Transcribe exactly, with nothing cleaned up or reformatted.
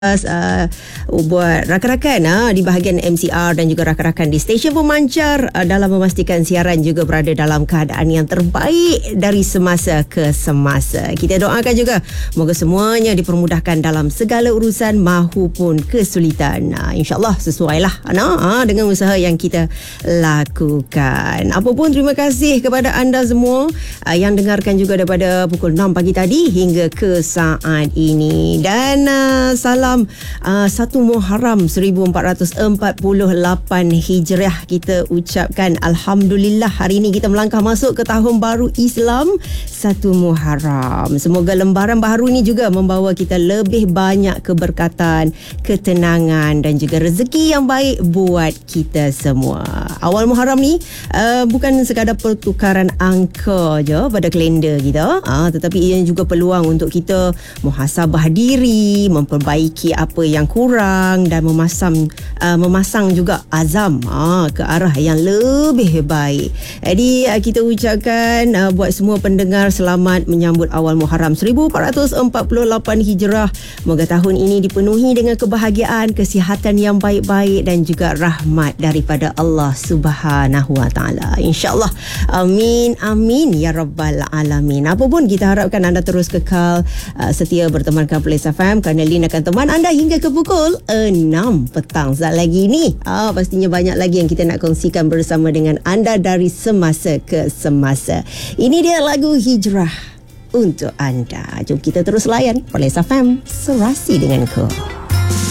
Uh, buat rakan-rakan uh, di bahagian M C R dan juga rakan-rakan di stesen pemancar uh, dalam memastikan siaran juga berada dalam keadaan yang terbaik dari semasa ke semasa. Kita doakan juga moga semuanya dipermudahkan dalam segala urusan mahupun kesulitan. Uh, InsyaAllah sesuailah uh, dengan usaha yang kita lakukan. Apapun, terima kasih kepada anda semua uh, yang dengarkan juga daripada pukul enam pagi tadi hingga ke saat ini. Dan uh, salam Uh, satu Muharram seribu empat ratus empat puluh lapan Hijriah kita ucapkan. Alhamdulillah, hari ini kita melangkah masuk ke tahun baru Islam satu Muharram. Semoga lembaran baru ini juga membawa kita lebih banyak keberkatan, ketenangan dan juga rezeki yang baik buat kita semua. Awal Muharram ni uh, bukan sekadar pertukaran angka je pada kalender kita, uh, tetapi ia juga peluang untuk kita muhasabah diri, memperbaiki apa yang kurang dan memasang uh, memasang juga azam uh, ke arah yang lebih baik. Jadi uh, kita ucapkan uh, buat semua pendengar selamat menyambut awal Muharram seribu empat ratus empat puluh lapan Hijrah. Moga tahun ini dipenuhi dengan kebahagiaan, kesihatan yang baik-baik dan juga rahmat daripada Allah Subhanahu Wa Taala. InsyaAllah. Amin amin ya rabbal alamin. Apapun, kita harapkan anda terus kekal uh, setia bertemankan Plains F M kerana Lin akan teman anda hingga ke pukul enam petang. Saat lagi ni ah, pastinya banyak lagi yang kita nak kongsikan bersama dengan anda dari semasa ke semasa. Ini dia lagu Hijrah untuk anda. Jom kita terus layan Plains F M, serasi dengan kau.